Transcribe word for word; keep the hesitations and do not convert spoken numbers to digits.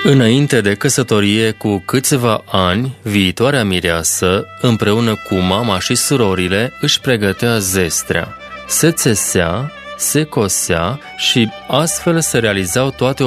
Înainte de căsătorie cu câțiva ani, viitoarea mireasă, împreună cu mama și surorile, își pregătea zestrea. Se țesea, se cosea și astfel se realizau toate